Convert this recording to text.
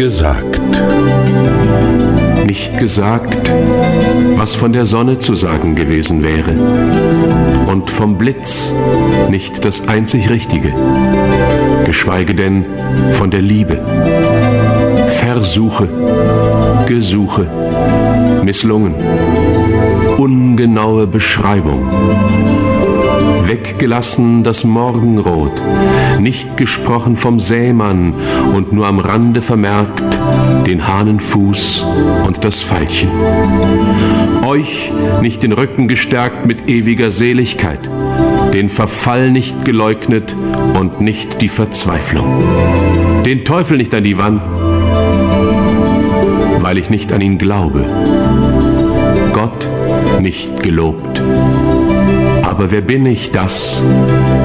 gesagt. Nicht gesagt, was von der Sonne zu sagen gewesen wäre. Und vom Blitz nicht das einzig Richtige, geschweige denn von der Liebe. Versuche, Gesuche, misslungen, ungenaue Beschreibung. Weggelassen das Morgenrot, nicht gesprochen vom Sämann und nur am Rande vermerkt den Hahnenfuß und das Veilchen. Euch nicht den Rücken gestärkt mit ewiger Seligkeit, den Verfall nicht geleugnet und nicht die Verzweiflung. Den Teufel nicht an die Wand, weil ich nicht an ihn glaube. Gott nicht gelobt. Aber wer bin ich das,